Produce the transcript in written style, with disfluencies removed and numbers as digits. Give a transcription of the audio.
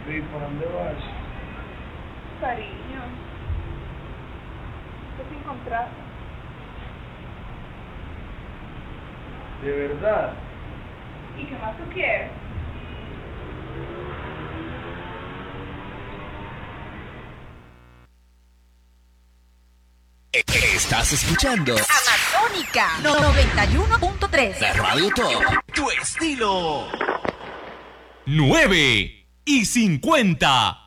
¿Y por dónde vas? Cariño. Estoy sin contrato. ¿De verdad? ¿Y qué más tú quieres? Estás escuchando Amazónica 91.3. la Radio Top. Tu estilo. 9:50.